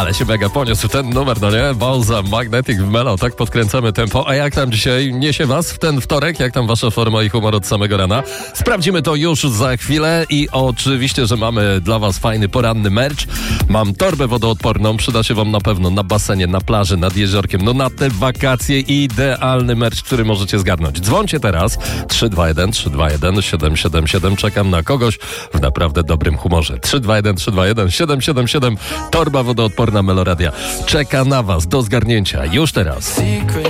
Ale się mega poniósł ten numer, no nie? Bowza, Magnetic w Melo, tak podkręcamy tempo. A jak tam dzisiaj niesie was w ten wtorek? Jak tam wasza forma i humor od samego rana? Sprawdzimy to już za chwilę i oczywiście, że mamy dla was fajny poranny merch. Mam torbę wodoodporną, przyda się wam na pewno na basenie, na plaży, nad jeziorkiem. No na te wakacje idealny merch, który możecie zgarnąć. Dzwońcie teraz 321 321 777. Czekam na kogoś w naprawdę dobrym humorze. 321 321 777. Torba wodoodporna Meloradia czeka na was do zgarnięcia już teraz.